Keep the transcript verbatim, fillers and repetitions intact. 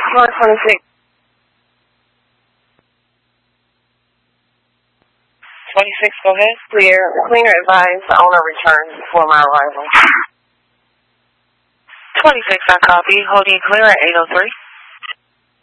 Floor twenty-six. twenty-six, go ahead. Clear. Cleaner advised the owner returns before my arrival. twenty-six, I copy. Holding clear at eight oh three.